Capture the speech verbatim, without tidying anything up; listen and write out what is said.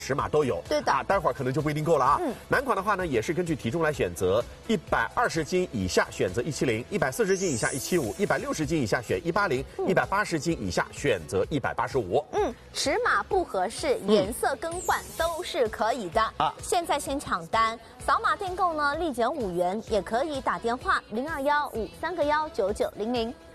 尺码都有， 对的啊，待会儿可能就不一定够了啊。 嗯， 男款的话呢，也是根据体重来选择，一百二十斤以下选择一七零，一百四十斤以下一七五，一百六十斤以下选一八零，一百八十斤以下选择一百八十五。 嗯，尺码不合适，颜色更换都是可以的啊。 现在先抢单，扫码订购呢，立减五元，也可以打电话零二幺五三个幺九九零零。